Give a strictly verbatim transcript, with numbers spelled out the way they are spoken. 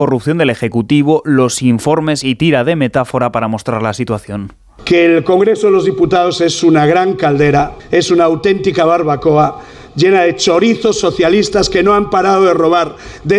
corrupción del Ejecutivo, los informes y tira de metáfora para mostrar la situación. Que el Congreso de los Diputados es una gran caldera, es una auténtica barbacoa llena de chorizos socialistas que no han parado de robar. De